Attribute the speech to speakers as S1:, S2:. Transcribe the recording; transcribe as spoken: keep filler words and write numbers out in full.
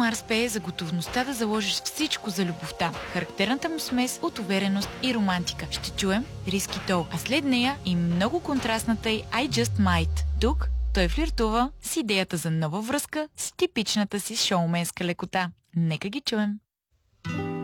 S1: Марс пее за готовността да заложиш всичко за любовта. Характерната му смес от увереност и романтика. Ще чуем Risky Doll, а след нея и много контрастната й I Just Might. Тук той флиртува с идеята за нова връзка с типичната си шоуменска лекота. Нека ги чуем.